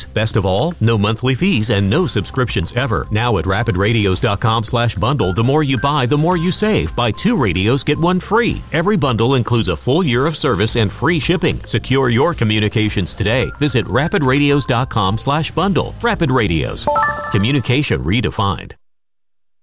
Best of all, no monthly fees and no subscriptions ever. Now at rapidradios.com/bundle, the more you buy, the more you save. Buy 2 radios, get 1 free. Every bundle includes a full year of service and free shipping. Secure your communications today. Visit rapidradios.com/bundle. Rapid Radios. Communication redefined.